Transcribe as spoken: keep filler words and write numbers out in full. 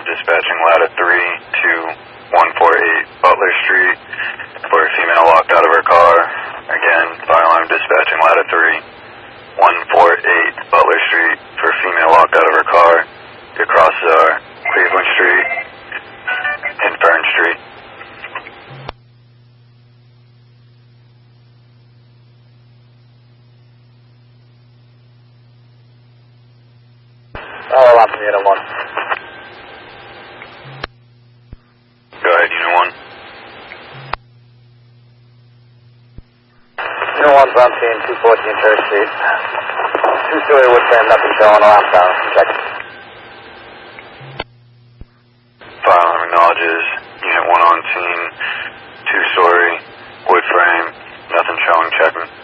dispatching ladder three to one forty-eight Butler Street for a female locked out of her car. Again, fire alarm dispatching ladder three, one forty-eight Butler Street for a female locked out of her car. Across uh, Cleveland Street and Fern Street. Oh, I'm from Unit one. Go ahead, Unit one. Unit one's on scene, two fourteen Church Street. Two-story wood frame, nothing showing, alarm sound. Check. Fire alarm acknowledges Unit one on scene, two-story wood frame, nothing showing, checking.